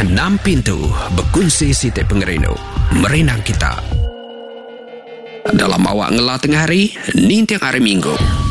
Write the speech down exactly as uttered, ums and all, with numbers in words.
Enam pintu berkongsi Siti Pengerino merenang kita. Dalam awak ngelah tengah hari, ni tiang hari minggu.